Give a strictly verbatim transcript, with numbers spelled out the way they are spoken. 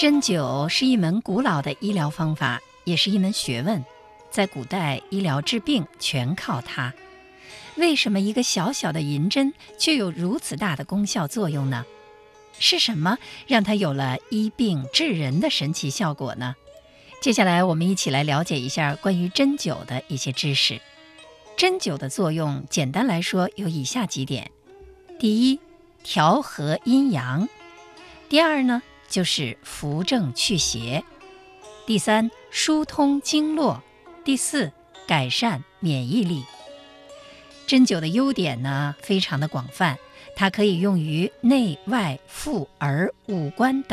针灸是一门古老的医疗方法，也是一门学问。在古代，医疗治病全靠它。为什么一个小小的银针却有如此大的功效作用呢？是什么让它有了医病治人的神奇效果呢？接下来我们一起来了解一下关于针灸的一些知识。针灸的作用简单来说有以下几点：第一，调和阴阳；第二呢，就是扶正祛邪；第三，疏通经络；第四，改善免疫力。针灸的优点呢，非常的广泛，它可以用于内外妇儿五官等